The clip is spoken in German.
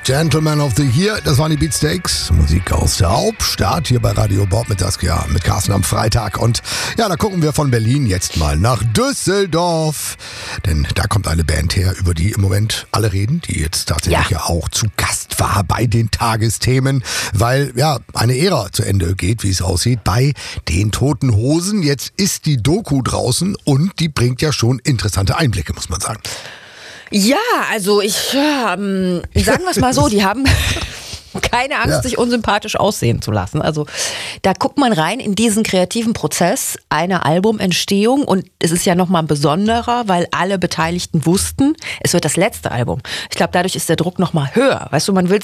Gentleman of the Year, das waren die Beatsteaks. Musik aus der Hauptstadt hier bei Radio Bob mit Saskia, mit Carsten am Freitag. Und ja, da gucken wir von Berlin jetzt mal nach Düsseldorf. Denn da kommt eine Band her, über die im Moment alle reden, die jetzt tatsächlich ja auch zu Gast war bei den Tagesthemen, weil ja eine Ära zu Ende geht, wie es aussieht, bei den Toten Hosen. Jetzt ist die Doku draußen und die bringt ja schon interessante Einblicke, muss man sagen. Ja, also sagen wir es mal so, die haben keine Angst, sich unsympathisch aussehen zu lassen. Also da guckt man rein in diesen kreativen Prozess einer Albumentstehung und es ist ja nochmal ein besonderer, weil alle Beteiligten wussten, es wird das letzte Album. Ich glaube, dadurch ist der Druck nochmal höher. Weißt du, man will